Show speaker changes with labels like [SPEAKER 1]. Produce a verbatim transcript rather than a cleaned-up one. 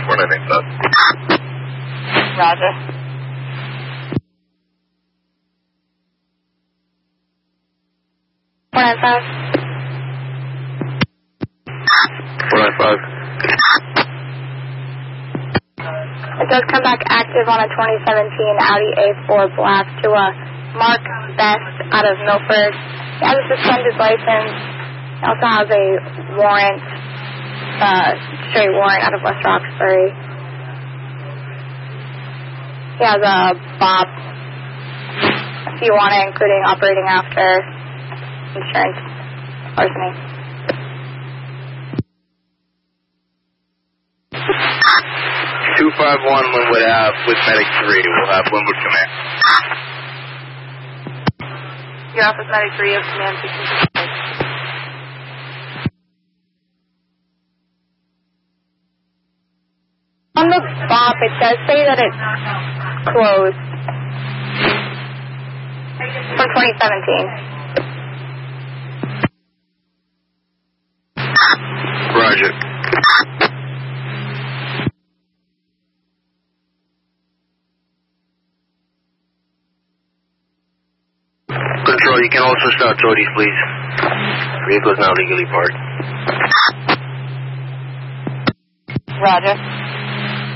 [SPEAKER 1] four nine eight five.
[SPEAKER 2] Roger. four nine five.
[SPEAKER 1] four nine five.
[SPEAKER 2] It does come back active on a twenty seventeen Audi A four Black to a Mark Best out of Milford. He has a suspended license. He also has a warrant, uh, straight warrant out of West Roxbury. He has a B O P, if you want it, including operating after insurance, larceny.
[SPEAKER 1] two five one Linwood Ave with Medic three. We'll have Linwood Command.
[SPEAKER 2] Your office Medic three of Command sixteen. On the B O P, it does say that it's closed from twenty seventeen.
[SPEAKER 1] Roger. Control, you can also start toadies, please. Vehicle is now legally parked.
[SPEAKER 2] Roger.